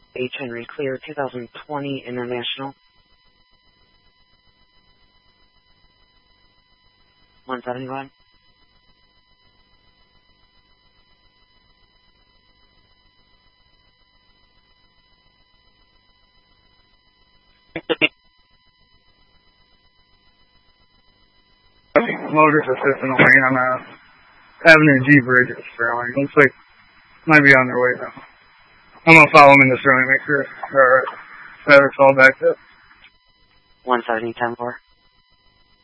H. Henry Clear 2020 International. 171. Motorist assistant lane on Avenue G Bridge at Sterling. Looks like might be on their way now. I'm gonna follow them into Sterling, make sure they're all backed up. 170, 10-4.